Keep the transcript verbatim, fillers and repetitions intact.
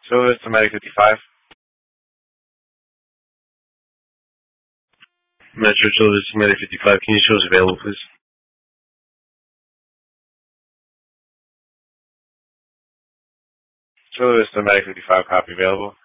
Chula Vista Medic fifty-five. Metro Chula Vista Medic fifty-five. Can you show us available, please? Chula Vista Medic fifty-five. Copy available.